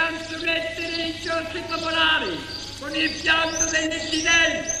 canzonette religiose popolari, con il pianto degli studenti.